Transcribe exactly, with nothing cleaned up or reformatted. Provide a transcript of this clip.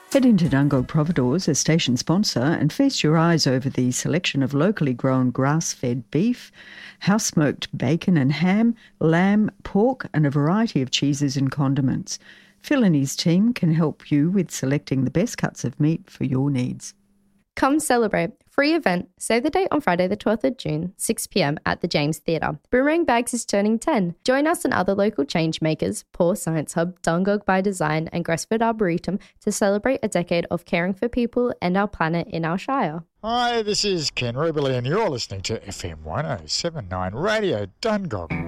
Head into Dungog Providores, a station sponsor, and feast your eyes over the selection of locally grown grass-fed beef, house-smoked bacon and ham, lamb, pork, and a variety of cheeses and condiments. Phil and his team can help you with selecting the best cuts of meat for your needs. Come celebrate. Free event. Save the date on Friday the twelfth of June, six p m at the James Theatre. Boomerang Bags is turning ten. Join us and other local change makers, Paw Science Hub, Dungog by Design and Gresford Arboretum to celebrate a decade of caring for people and our planet in our shire. Hi, this is Ken Ruberly and you're listening to F M one oh seven point nine Radio Dungog.